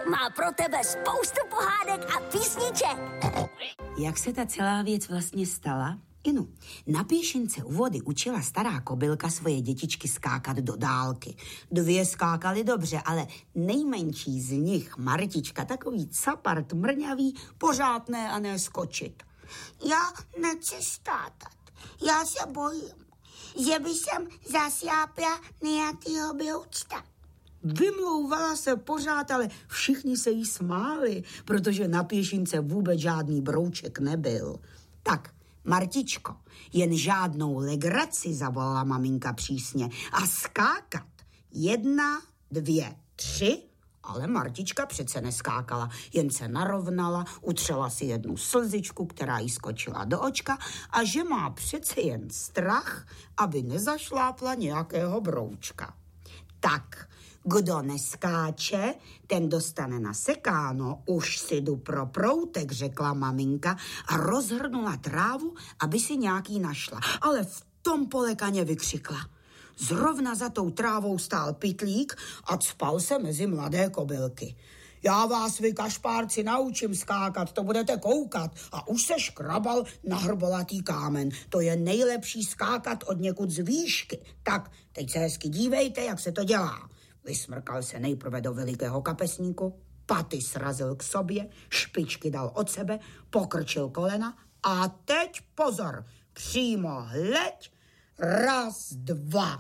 má pro tebe spoustu pohádek a písniček. Jak se ta celá věc vlastně stala? Inu, na pěšince u vody učila stará kobylka svoje dětičky skákat do dálky. 2 skákaly dobře, ale nejmenší z nich, Martička, takový capart mrňavý, pořád ne a ne skočit. Já nechci státat. Já se bojím, že by jsem zasjápla nějakýho broučka. Vymlouvala se pořád, ale všichni se jí smáli, protože na pěšince vůbec žádný brouček nebyl. Tak, Martičko, jen žádnou legraci, zavolala maminka přísně. A skákat 1, 2, 3, ale Martička přece neskákala, jen se narovnala, utřela si jednu slzičku, která jí skočila do očka a že má přece jen strach, aby nezašlápla nějakého broučka. Tak, kdo neskáče, ten dostane nasekáno. Už si jdu pro proutek, řekla maminka a rozhrnula trávu, aby si nějaký našla. Ale v tom polekaně vykřikla. Zrovna za tou trávou stál pytlík a cpal se mezi mladé kobylky. Já vás, vy kašpárci, naučím skákat, to budete koukat. A už se škrabal na hrbolatý kámen. To je nejlepší skákat od někud z výšky. Tak, teď se hezky dívejte, jak se to dělá. Vysmrkal se nejprve do velikého kapesníku, paty srazil k sobě, špičky dal od sebe, pokrčil kolena a teď pozor, přímo hleď, 1, 2,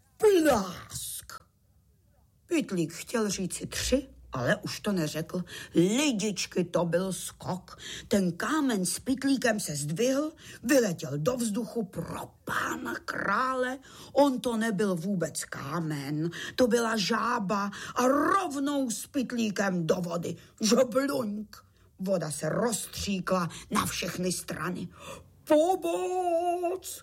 plásk. Pytlík chtěl říci 3, ale už to neřekl. Lidičky, to byl skok. Ten kámen s pytlíkem se zdvihl, vyletěl do vzduchu pro pána krále. On to nebyl vůbec kámen, to byla žába a rovnou s pytlíkem do vody. Žobluňk. Voda se rozstříkla na všechny strany. Pomoc!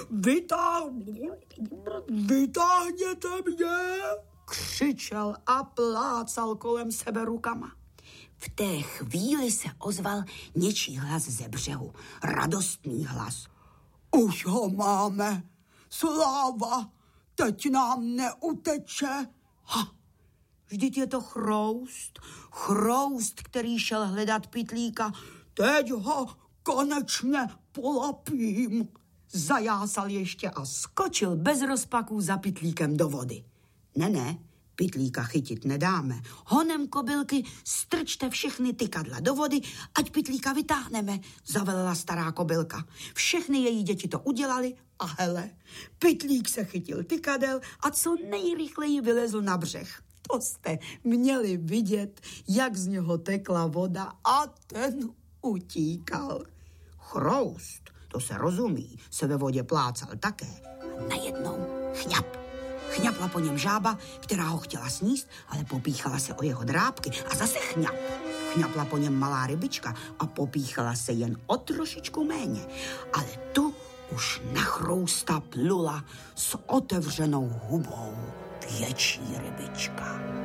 Vytáhněte mě! Křičel a plácal kolem sebe rukama. V té chvíli se ozval něčí hlas ze břehu. Radostný hlas. Už ho máme! Sláva! Teď nám neuteče! Ha! Vždyť je to Chroust. Chroust, který šel hledat pytlíka. Teď ho konečně polapím. Zajásal ještě a skočil bez rozpaků za pytlíkem do vody. Ne, pytlíka chytit nedáme. Honem, kobylky, strčte všechny tykadla do vody, ať pytlíka vytáhneme, zavelila stará kobylka. Všechny její děti to udělali a hele, pytlík se chytil tykadel a co nejrychleji vylezl na břeh. To jste měli vidět, jak z něho tekla voda a ten utíkal. Chroust, to se rozumí, se ve vodě plácal také. Najednou chňap. Chňapla po něm žába, která ho chtěla sníst, ale popíchala se o jeho drápky a zase chňap. Chňapla po něm malá rybička a popíchala se jen o trošičku méně. Ale tu už na Chrousta plula s otevřenou hubou větší rybička.